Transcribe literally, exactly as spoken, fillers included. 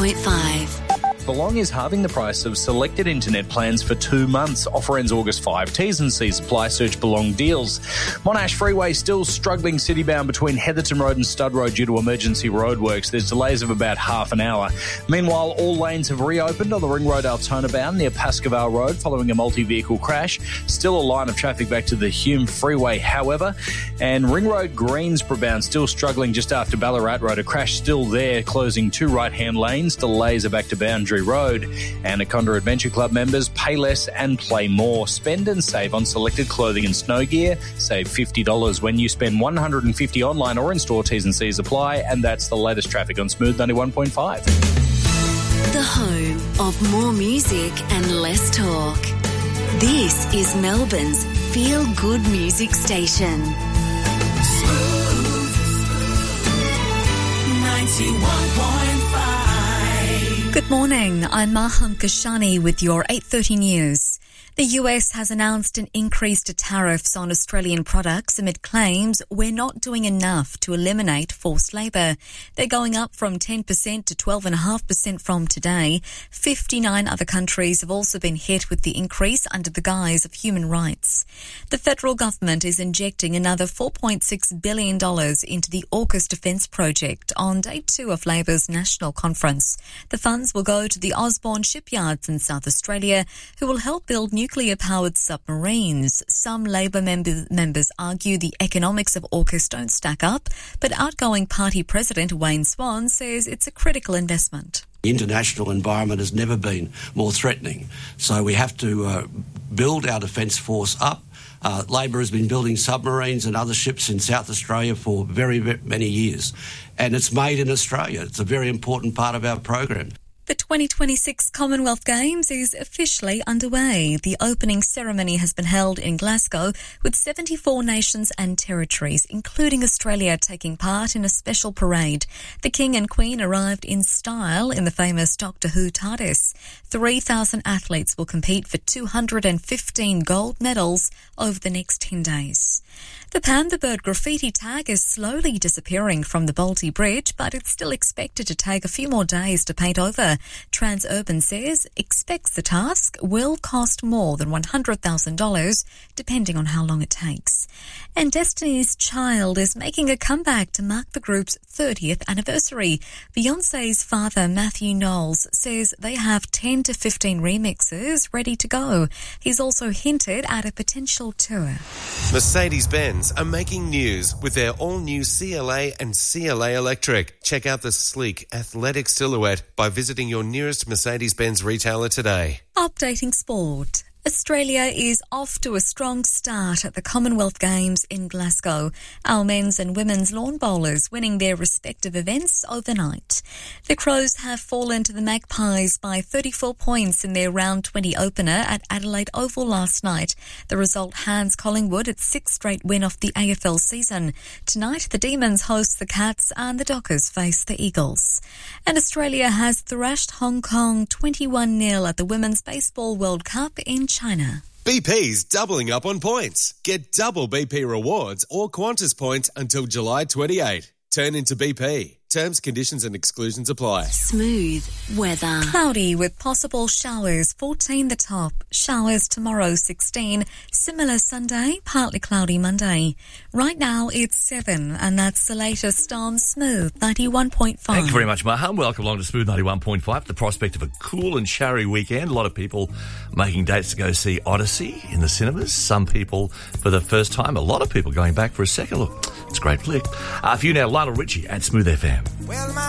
point five. Belong is halving the price of selected internet plans for two months. Offer ends August fifth. T's and C's apply. Search Belong deals. Monash Freeway still struggling citybound between Heatherton Road and Stud Road due to emergency roadworks. There's delays of about half an hour. Meanwhile, all lanes have reopened on the Ring Road Altona bound near Pascoval Road following a multi-vehicle crash. Still a line of traffic back to the Hume Freeway, however. And Ring Road Greensboro bound still struggling just after Ballarat Road. A crash still there, closing two right-hand lanes. Delays are back to Boundary Road. Anaconda Adventure Club members pay less and play more. Spend and save on selected clothing and snow gear. Save fifty dollars when you spend one hundred fifty dollars online or in-store. T's and C's apply. And that's the latest traffic on Smooth ninety-one point five. The home of more music and less talk. This is Melbourne's feel-good music station. Smooth ninety-one point five. Good morning, I'm Maham Kashani with your eight thirty news. The U S has announced an increase to tariffs on Australian products amid claims we're not doing enough to eliminate forced labour. They're going up from ten percent to twelve point five percent from today. fifty-nine other countries have also been hit with the increase under the guise of human rights. The federal government is injecting another four point six billion dollars into the AUKUS Defence Project on day two of Labor's national conference. The funds will go to the Osborne shipyards in South Australia, who will help build nuclear-powered submarines. Some Labor member, members argue the economics of AUKUS don't stack up, but outgoing party president Wayne Swan says it's a critical investment. The international environment has never been more threatening, so we have to uh, build our defence force up. Uh, Labor has been building submarines and other ships in South Australia for very, very many years, and it's made in Australia. It's a very important part of our program. The twenty twenty-six Commonwealth Games is officially underway. The opening ceremony has been held in Glasgow with seventy-four nations and territories, including Australia, taking part in a special parade. The King and Queen arrived in style in the famous Doctor Who TARDIS. three thousand athletes will compete for two hundred fifteen gold medals over the next ten days. The Panda Bird graffiti tag is slowly disappearing from the Balti Bridge, but it's still expected to take a few more days to paint over. Transurban says expects the task will cost more than one hundred thousand dollars, depending on how long it takes. And Destiny's Child is making a comeback to mark the group's thirtieth anniversary. Beyonce's father, Matthew Knowles, says they have ten to fifteen remixes ready to go. He's also hinted at a potential tour. Mercedes-Benz are making news with their all-new C L A and C L A Electric. Check out the sleek, athletic silhouette by visiting your nearest Mercedes-Benz retailer today. Updating sport. Australia is off to a strong start at the Commonwealth Games in Glasgow. Our men's and women's lawn bowlers winning their respective events overnight. The Crows have fallen to the Magpies by thirty-four points in their round twenty opener at Adelaide Oval last night. The result hands Collingwood its sixth straight win of the A F L season. Tonight, the Demons host the Cats and the Dockers face the Eagles. And Australia has thrashed Hong Kong twenty-one nil at the Women's Baseball World Cup in China. B P's doubling up on points. Get double B P rewards or Qantas points until July twenty-eighth. Turn into B P. Terms, conditions and exclusions apply. Smooth weather. Cloudy with possible showers, fourteen the top. Showers tomorrow, sixteen. Similar Sunday, partly cloudy Monday. Right now it's seven, and that's the latest on Smooth ninety-one point five. Thank you very much, Maham. Welcome along to Smooth ninety-one point five. The prospect of a cool and showery weekend. A lot of people making dates to go see Odyssey in the cinemas. Some people for the first time. A lot of people going back for a second look. It's a great flick. Uh, for you now, Lionel Richie at Smooth F M. Well, my